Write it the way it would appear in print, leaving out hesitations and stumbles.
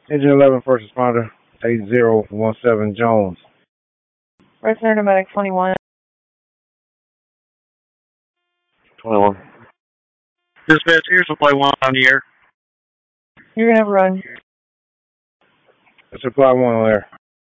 Engine 11, first responder, 8017 Jones. Resident Medic 21. 21. Dispatch, Air Supply 1 on the air. You're gonna have a run. Supply 1 on there.